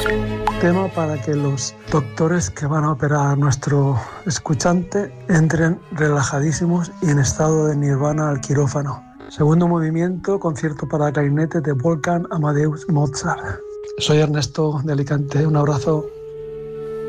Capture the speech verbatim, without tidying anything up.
Tema para que los doctores que van a operar a nuestro escuchante entren relajadísimos y en estado de nirvana al quirófano. Segundo movimiento, concierto para clarinete de Wolfgang Amadeus Mozart. Soy Ernesto de Alicante, un abrazo.